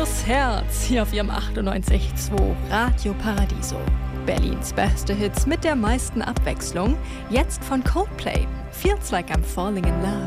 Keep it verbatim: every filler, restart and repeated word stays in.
fürs Herz hier auf ihrem achtundneunzig Komma zwei Radio Paradiso. Berlins beste Hits mit der meisten Abwechslung. Jetzt von Coldplay. Feels like I'm falling in love.